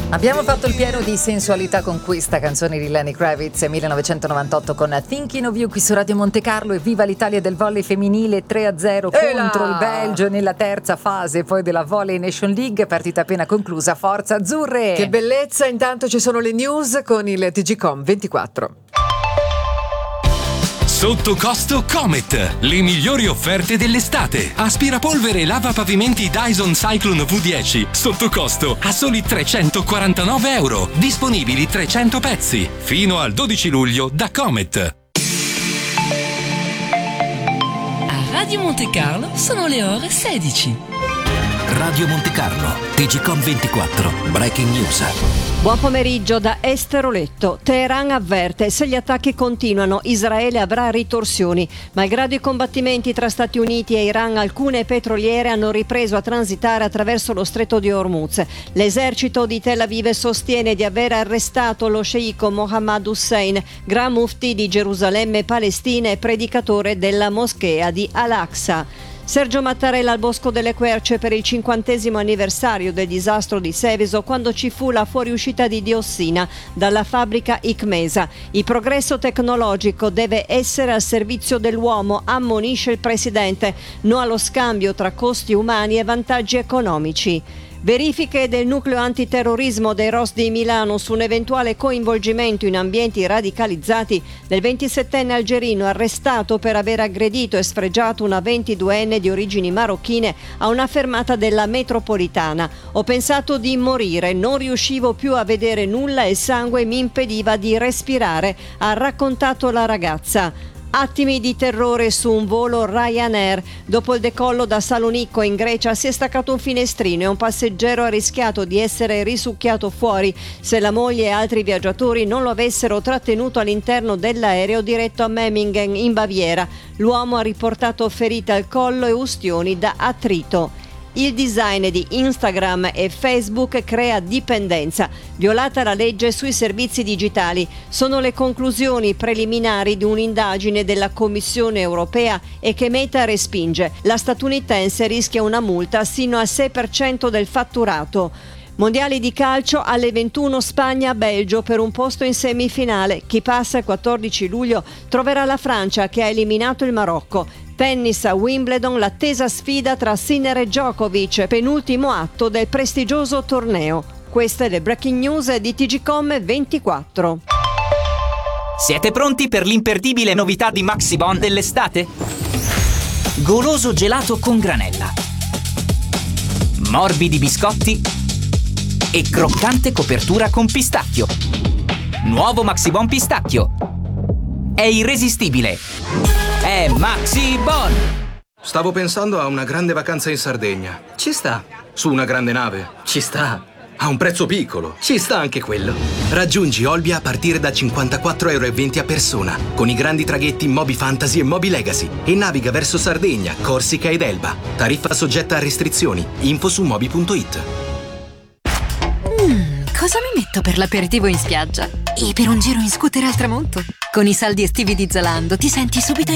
Abbiamo fatto il pieno di sensualità con questa canzone di Lenny Kravitz 1998 con Thinking of You qui su Radio Monte Carlo. E viva l'Italia del volley femminile 3-0 contro il Belgio nella terza fase poi della Volley Nation League, partita appena conclusa. Forza azzurre! Che bellezza! Intanto ci sono le news con il TGcom 24. Sotto costo Comet, le migliori offerte dell'estate. Aspirapolvere e lavapavimenti Dyson Cyclone V10 sotto costo a soli €349. Disponibili 300 pezzi fino al 12 luglio da Comet. A Radio Monte Carlo sono le ore 16. Radio Monte Carlo, TGcom 24, Breaking News. Buon pomeriggio da Esteroletto. Teheran avverte: se gli attacchi continuano, Israele avrà ritorsioni. Malgrado i combattimenti tra Stati Uniti e Iran, alcune petroliere hanno ripreso a transitare attraverso lo stretto di Hormuz. L'esercito di Tel Aviv sostiene di aver arrestato lo sceicco Mohammad Hussein, Gran Mufti di Gerusalemme e Palestina e predicatore della moschea di Al-Aqsa. Sergio Mattarella al Bosco delle Querce per il 50° anniversario del disastro di Seveso, quando ci fu la fuoriuscita di diossina dalla fabbrica Icmesa. Il progresso tecnologico deve essere al servizio dell'uomo, ammonisce il presidente. No allo scambio tra costi umani e vantaggi economici. Verifiche del nucleo antiterrorismo dei ROS di Milano su un eventuale coinvolgimento in ambienti radicalizzati del 27enne algerino arrestato per aver aggredito e sfregiato una 22enne di origini marocchine a una fermata della metropolitana. Ho pensato di morire, non riuscivo più a vedere nulla e il sangue mi impediva di respirare, ha raccontato la ragazza. Attimi di terrore su un volo Ryanair. Dopo il decollo da Salonicco in Grecia si è staccato un finestrino e un passeggero ha rischiato di essere risucchiato fuori se la moglie e altri viaggiatori non lo avessero trattenuto all'interno dell'aereo diretto a Memmingen in Baviera. L'uomo ha riportato ferite al collo e ustioni da attrito. Il design di Instagram e Facebook crea dipendenza. Violata la legge sui servizi digitali. Sono le conclusioni preliminari di un'indagine della Commissione europea e che Meta respinge. La statunitense rischia una multa sino al 6% del fatturato. Mondiali di calcio alle 21 Spagna-Belgio per un posto in semifinale. Chi passa il 14 luglio troverà la Francia che ha eliminato il Marocco. Tennis a Wimbledon, l'attesa sfida tra Sinner e Djokovic, penultimo atto del prestigioso torneo. Queste le breaking news di TGcom 24. Siete pronti per l'imperdibile novità di Maxibon dell'estate? Goloso gelato con granella, morbidi biscotti e croccante copertura con pistacchio. Nuovo Maxibon pistacchio. È irresistibile. È Maxibon! Stavo pensando a una grande vacanza in Sardegna. Ci sta. Su una grande nave. Ci sta. A un prezzo piccolo. Ci sta anche quello. Raggiungi Olbia a partire da €54,20 a persona, con i grandi traghetti Moby Fantasy e Moby Legacy, e naviga verso Sardegna, Corsica ed Elba. Tariffa soggetta a restrizioni. Info su moby.it. Cosa mi metto per l'aperitivo in spiaggia? E per un giro in scooter al tramonto? Con i saldi estivi di Zalando ti senti subito